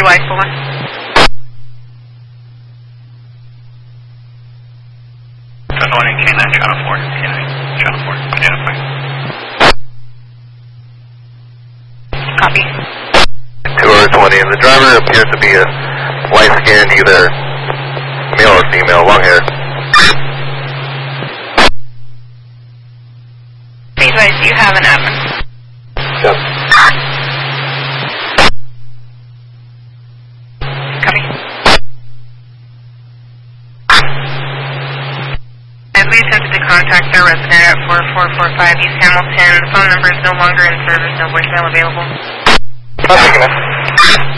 DUI stolen. That's the one in K9, Channel 4. K9, Channel 4. Identify. Copy. 2:20, and the driver appears to be a light-skinned, either male or female, long hair. Please advise you have an admin. Yep. Copy. As we attempted to contact their resident at 4445 East Hamilton, the phone number is no longer in service, no voicemail available. Not taking it.